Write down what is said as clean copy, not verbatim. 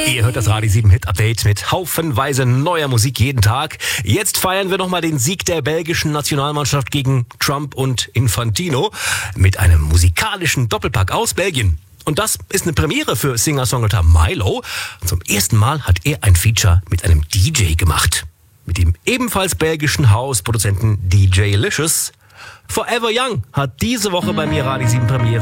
Ihr hört das Radio 7 Hit Update mit haufenweise neuer Musik jeden Tag. Jetzt feiern wir nochmal den Sieg der belgischen Nationalmannschaft gegen Trump und Infantino mit einem musikalischen Doppelpack aus Belgien. Und das ist eine Premiere für Singer-Songwriter Milo. Zum ersten Mal hat er ein Feature mit einem DJ gemacht. Mit dem ebenfalls belgischen Hausproduzenten DJ Licious. Forever Young hat diese Woche bei mir Radio 7 Premiere.